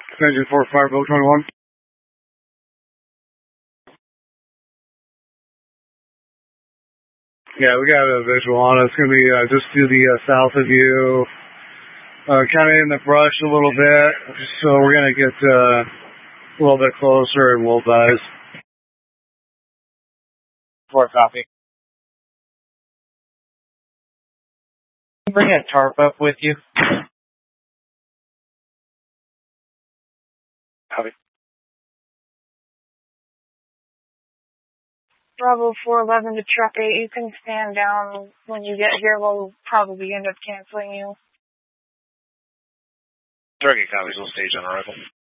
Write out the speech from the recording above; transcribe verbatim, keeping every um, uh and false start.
Engine four five, Boat twenty-one. Yeah, we got a visual on it. It's going to be uh, just to the uh, south of you, uh, kind of in the brush a little bit. So we're going to get uh, a little bit closer and we'll dive. Four copy. Bring a tarp up with you. Copy. Bravo four eleven to truck eight. You can stand down when you get here. We'll probably end up canceling you. Target copies. We'll stage on arrival.